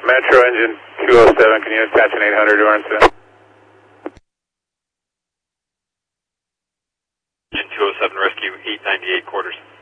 Metro engine 207, can you attach an 800 to Arnson? Engine 207, rescue 898 quarters.